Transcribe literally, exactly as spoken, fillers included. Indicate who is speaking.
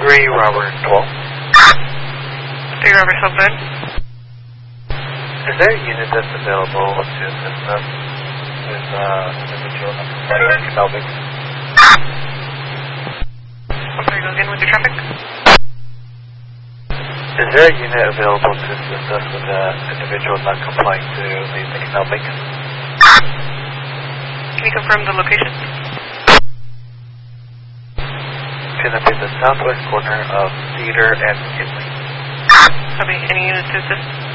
Speaker 1: three Robert twelve.
Speaker 2: three Robert twelve, good.
Speaker 1: Is there a unit that's available to assist us with uh, individual complaint in Melbourne?
Speaker 2: I'm sorry, go again with your traffic.
Speaker 1: Is there a unit available to assist us with an individual not complying to the Canal Bacon?
Speaker 2: Can you confirm the location?
Speaker 1: It's going to be the southwest corner of Theater and McKinley.
Speaker 2: Copy. Any units to assist?